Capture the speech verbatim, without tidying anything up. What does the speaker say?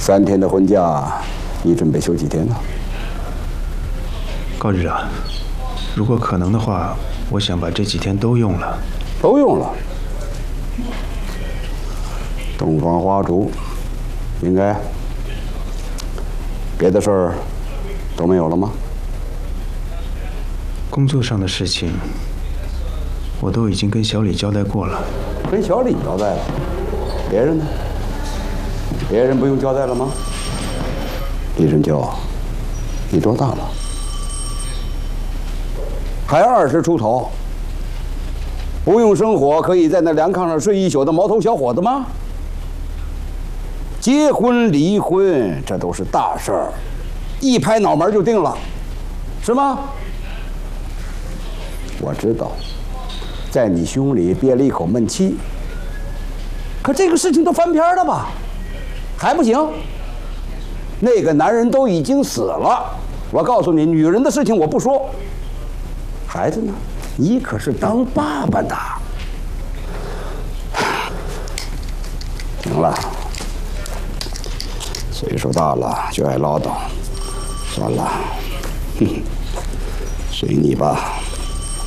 三天的婚假，你准备休几天呢？ 高局长，如果可能的话，我想把这几天都用了。 都用了。东方花烛，应该别的事儿都没有了吗？ 工作上的事情，我都已经跟小李交代过了。 跟小李交代了，别人呢？别人不用交代了吗？李春秋，你多大了？还二十出头，不用生火，可以在那凉炕上睡一宿的毛头小伙子吗？结婚离婚，这都是大事儿，一拍脑门就定了，是吗？我知道，在你胸里憋了一口闷气，可这个事情都翻篇了吧？还不行？那个男人都已经死了，我告诉你，女人的事情我不说。孩子呢？你可是当爸爸的。行了，岁数大了就爱唠叨，算了，哼，随你吧。